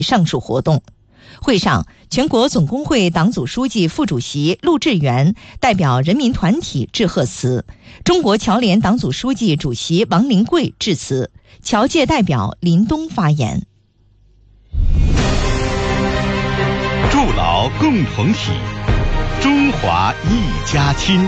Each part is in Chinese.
上述活动。会上，全国总工会党组书记、副主席陆志源代表人民团体致贺词，中国侨联党组书记、主席王灵桂致辞，侨界代表林东发言。 筑牢共同体，中华一家亲。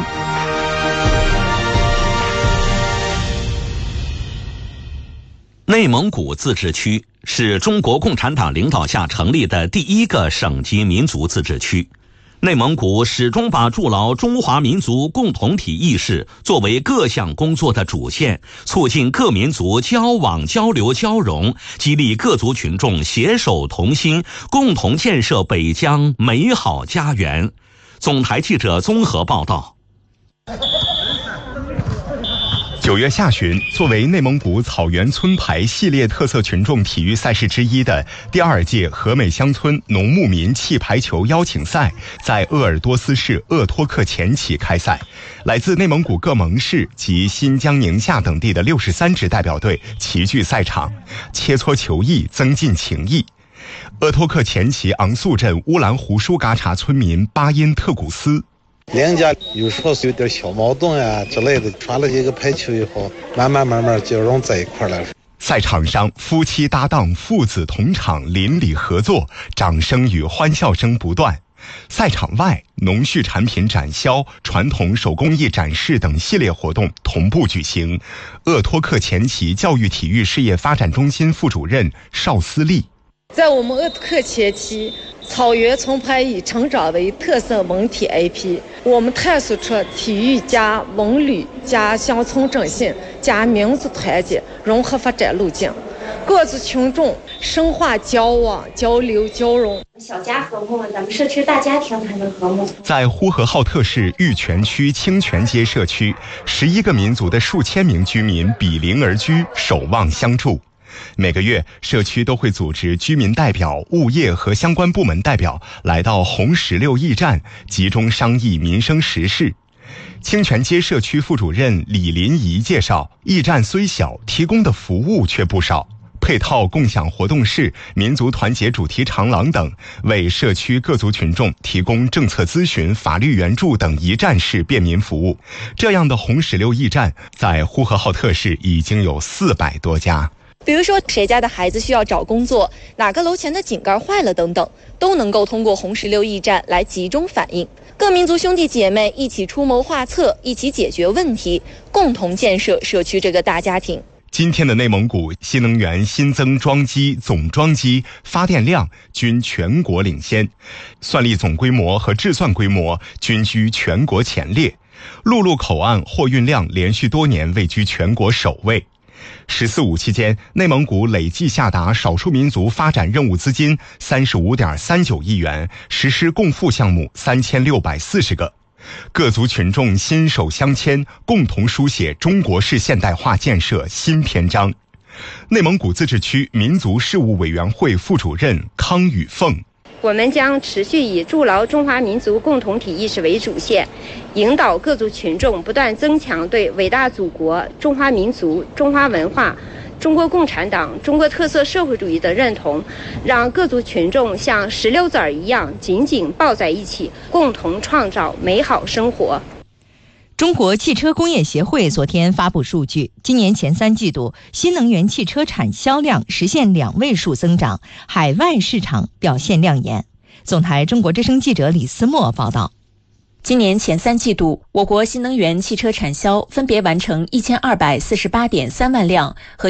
内蒙古自治区是中国共产党领导下成立的第一个省级民族自治区。内蒙古始终把筑牢中华民族共同体意识作为各项工作的主线，促进各民族交往交流交融，激励各族群众携手同心，共同建设北疆美好家园。总台记者综合报道。 9月下旬，作为内蒙古草原村排系列特色群众体育赛事之一的第2届和美乡村农牧民气排球邀请赛在鄂尔多斯市鄂托克前旗开赛。来自内蒙古各盟市及新疆、宁夏等地的63支代表队齐聚赛场，切磋球艺，增进情谊。鄂托克前旗昂素镇乌兰胡舒嘎查村民巴音特古斯， 两家有时候有点小矛盾呀之类的，传了一个排球以后，慢慢就融在一块了。 赛场上，夫妻搭档、父子同场，邻里合作，掌声与欢笑声不断。赛场外，农畜产品展销、传统手工艺展示等系列活动同步举行。鄂托克前旗教育体育事业发展中心副主任邵思丽， 在我们鄂托克前旗，草原村排已成长为特色文体 IP， 我们探索出体育加文旅加乡村振兴加民族团结融合发展路径，各族群众深化交往交流交融， 小家和睦，咱们社区大家庭才能和睦。 在呼和浩特市玉泉区清泉街社区，11个民族的数千名居民比邻而居，守望相助。每个月，社区都会组织居民代表、物业和相关部门代表来到红石榴驿站，集中商议民生时事。清泉街社区副主任李林怡介绍，驿站虽小，提供的服务却不少。配套共享活动室、民族团结主题长廊等，为社区各族群众提供政策咨询、法律援助等一站式便民服务。这样的红石榴驿站在呼和浩特市已经有400多家。 比如说谁家的孩子需要找工作，哪个楼前的井盖坏了等等，都能够通过红石榴驿站来集中反映。各民族兄弟姐妹一起出谋划策，一起解决问题，共同建设社区这个大家庭。 今天的内蒙古新能源新增装机、总装机、发电量均全国领先，算力总规模和制算规模均居全国前列，陆路口岸货运量连续多年位居全国首位。“14·5”期间，内蒙古累计下达少数民族发展任务资金35.39亿元，实施共付项目3640个。各族群众心手相牵，共同书写中国式现代化建设新篇章。内蒙古自治区民族事务委员会副主任康宇凤， 我们将持续以筑牢中华民族共同体意识为主线，引导各族群众不断增强对伟大祖国、中华民族、中华文化、中国共产党、中国特色社会主义的认同，让各族群众像石榴籽一样紧紧抱在一起，共同创造美好生活。 中国汽车工业协会昨天发布数据，今年前3季度新能源汽车产销量实现2位数增长，海外市场表现亮眼。总台中国之声记者李思墨报道。 今年前3季度，我国新能源汽车产销分别完成1248.3万辆和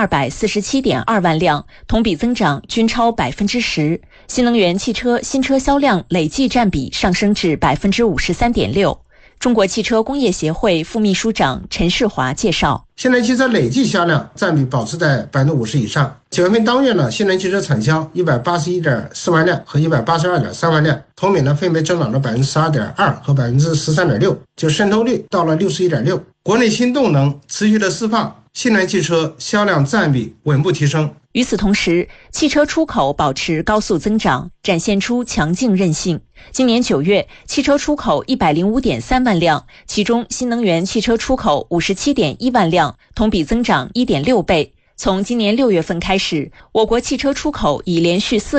1247.2万辆，同比增长均超10%。新能源汽车新车销量累计占比上升至53.6%。中国汽车工业协会副秘书长陈世华介绍， 新能源汽车累计销量占比保持在50%以上。9月份当月新能源汽车产销181.4万辆和182.3万辆，同比分别增长了12.2%和13.6%，就渗透率到了61.6%。国内新动能持续的释放，新能源汽车销量占比稳步提升。 与此同时，汽车出口保持高速增长，展现出强劲韧性。今年9月，汽车出口105.3万辆，其中新能源汽车出口57.1万辆，同比增长1.6倍。从今年6月份开始，我国汽车出口已连续4